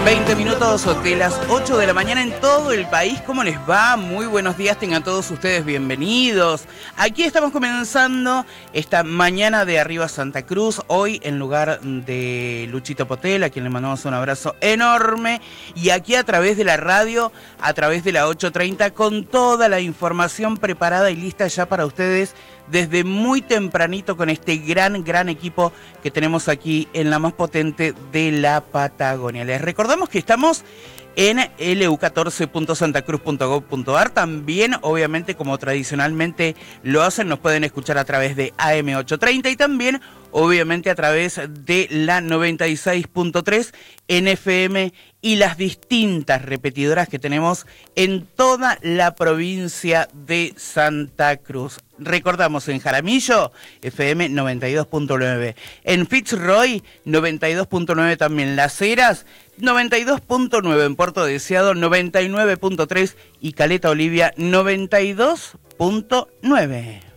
20 minutos de las 8 de la mañana en todo el país. ¿Cómo les va? Muy buenos días, tengan todos ustedes bienvenidos. Aquí estamos comenzando esta mañana de Arriba Santa Cruz, hoy en lugar de Luchito Potel, a quien le mandamos un abrazo enorme. Y aquí a través de la radio, a través de la 830, con toda la información preparada y lista ya para ustedes desde muy tempranito con este gran equipo que tenemos aquí en la más potente de la Patagonia. Les recordamos que estamos en lu14.santacruz.gov.ar. También, obviamente, como tradicionalmente lo hacen, nos pueden escuchar a través de AM830 y también, obviamente, a través de la 96.3 en FM y las distintas repetidoras que tenemos en toda la provincia de Santa Cruz. Recordamos en Jaramillo, FM 92.9, en Fitzroy 92.9 también, Las Heras 92.9, en Puerto Deseado 99.3 y Caleta Olivia 92.9.